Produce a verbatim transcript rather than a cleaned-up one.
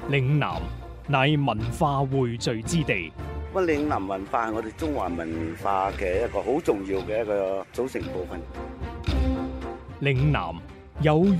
嶺南乃文化匯聚之地。 咁嶺南文化係我哋中華文化嘅一個好重要嘅一個組成部分。 嶺南有